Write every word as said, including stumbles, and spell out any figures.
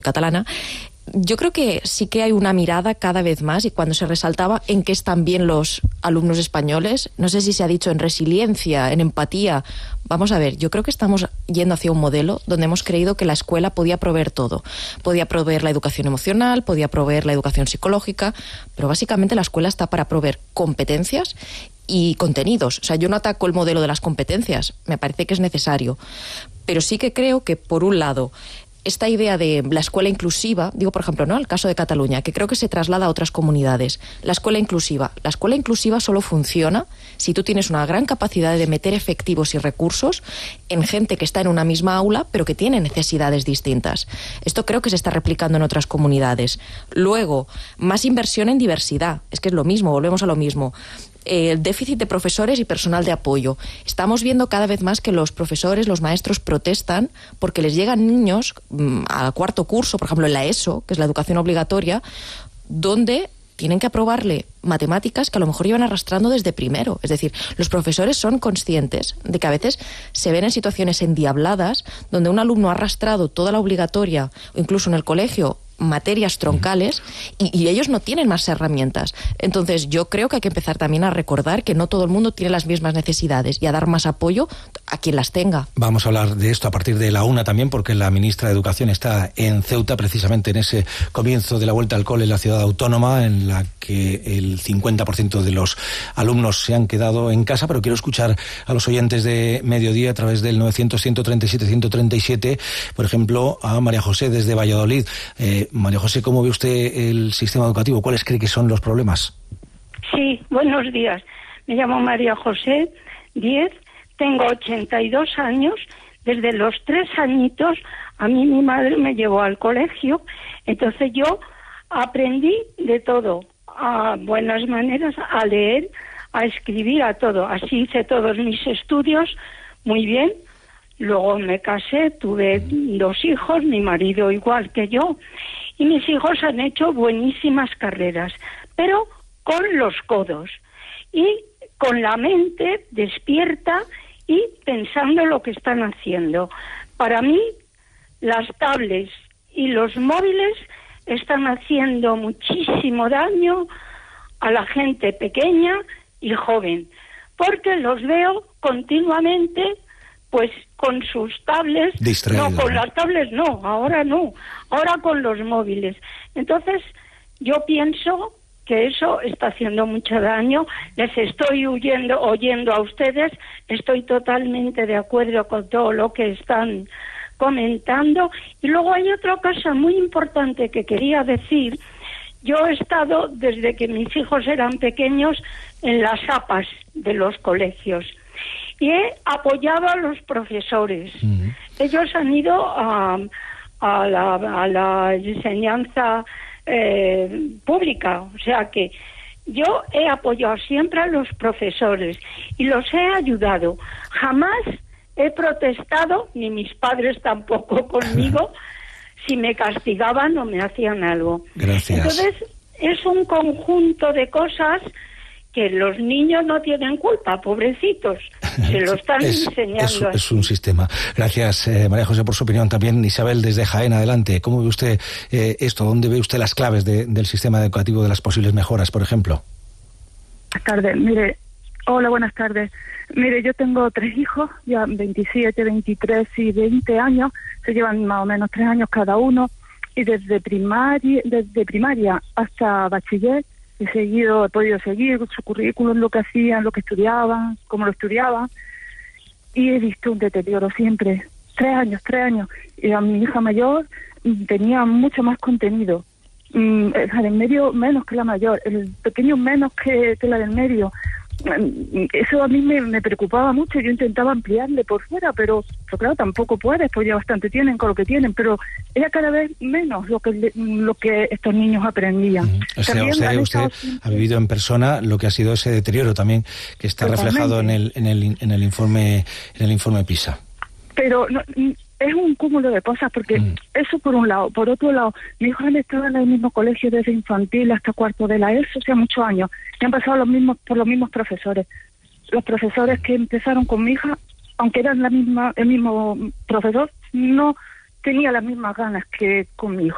catalana, yo creo que sí que hay una mirada cada vez más, y cuando se resaltaba en qué están bien los alumnos españoles, no sé si se ha dicho en resiliencia, en empatía. Vamos a ver, yo creo que estamos yendo hacia un modelo donde hemos creído que la escuela podía proveer todo. Podía proveer la educación emocional, podía proveer la educación psicológica, pero básicamente la escuela está para proveer competencias y contenidos. O sea, yo no ataco el modelo de las competencias, me parece que es necesario. Pero sí que creo que, por un lado, esta idea de la escuela inclusiva, digo por ejemplo, ¿no?, el caso de Cataluña, que creo que se traslada a otras comunidades. La escuela inclusiva. La escuela inclusiva solo funciona si tú tienes una gran capacidad de meter efectivos y recursos en gente que está en una misma aula, pero que tiene necesidades distintas. Esto creo que se está replicando en otras comunidades. Luego, más inversión en diversidad. Es que es lo mismo, volvemos a lo mismo. El déficit de profesores y personal de apoyo. Estamos viendo cada vez más que los profesores, los maestros protestan porque les llegan niños mmm, al cuarto curso, por ejemplo en la ESO, que es la educación obligatoria, donde tienen que aprobarle matemáticas que a lo mejor llevan arrastrando desde primero. Es decir, los profesores son conscientes de que a veces se ven en situaciones endiabladas donde un alumno ha arrastrado toda la obligatoria, o incluso en el colegio, materias troncales, y, y ellos no tienen más herramientas. Entonces yo creo que hay que empezar también a recordar que no todo el mundo tiene las mismas necesidades y a dar más apoyo a quien las tenga. Vamos a hablar de esto a partir de la una también, porque la ministra de Educación está en Ceuta, precisamente en ese comienzo de la vuelta al cole en la ciudad autónoma, en la que el cincuenta por ciento de los alumnos se han quedado en casa. Pero quiero escuchar a los oyentes de Mediodía a través del novecientos, ciento treinta y siete, ciento treinta y siete, por ejemplo, a María José desde Valladolid. Eh, María José, ¿cómo ve usted el sistema educativo? ¿Cuáles cree que son los problemas? Sí, buenos días. Me llamo María José Díez, tengo ochenta y dos años. Desde los tres añitos a mí mi madre me llevó al colegio, entonces yo aprendí de todo, a buenas maneras, a leer, a escribir, a todo. Así hice todos mis estudios muy bien. Luego me casé, tuve dos hijos, mi marido igual que yo, y mis hijos han hecho buenísimas carreras, pero con los codos y con la mente despierta y pensando lo que están haciendo. Para mí, las tablets y los móviles están haciendo muchísimo daño a la gente pequeña y joven, porque los veo continuamente pues con sus tablets, distraído, no, con ¿no? las tablets no, ahora no, ahora con los móviles. Entonces, yo pienso que eso está haciendo mucho daño. Les estoy huyendo, oyendo a ustedes, estoy totalmente de acuerdo con todo lo que están comentando. Y luego hay otra cosa muy importante que quería decir. Yo he estado, desde que mis hijos eran pequeños, en las A P As de los colegios. Y he apoyado a los profesores. Uh-huh. Ellos han ido a, a, la, a la enseñanza eh, pública. O sea que yo he apoyado siempre a los profesores y los he ayudado. Jamás he protestado, ni mis padres tampoco conmigo, si me castigaban o me hacían algo. Gracias. Entonces, es un conjunto de cosas que los niños no tienen culpa, pobrecitos, se lo están es, enseñando. Es, es un sistema. Gracias, eh, María José, por su opinión. También Isabel, desde Jaén, adelante. ¿Cómo ve usted eh, esto? ¿Dónde ve usted las claves de, del sistema educativo, de las posibles mejoras, por ejemplo? Buenas tardes. Mire, hola, buenas tardes. Mire, yo tengo tres hijos, ya veintisiete, veintitrés y veinte años, se llevan más o menos tres años cada uno, y desde primaria, desde primaria hasta bachiller, he seguido, he podido seguir su currículum, lo que hacían, lo que estudiaban, cómo lo estudiaban, y he visto un deterioro siempre. Tres años, tres años. Y a mi hija mayor tenía mucho más contenido. Mm, la del medio menos que la mayor, el pequeño menos que, que la del medio. Eso a mí me, me preocupaba mucho. Yo intentaba ampliarle por fuera, pero, pero claro, tampoco puedes, pues ya bastante tienen con lo que tienen, pero era cada vez menos lo que lo que estos niños aprendían. Mm. O sea, usted, usted ha vivido en persona lo que ha sido ese deterioro también, que está Totalmente. reflejado en el en el en el informe en el informe PISA. Pero no, es un cúmulo de cosas, porque mm. eso por un lado. Por otro lado, mi hijo han estado en el mismo colegio desde infantil hasta cuarto de la ESO, o sea, muchos años, y han pasado los mismos por los mismos profesores. Los profesores que empezaron con mi hija, aunque eran la misma el mismo profesor, no tenía las mismas ganas que con mi hijo.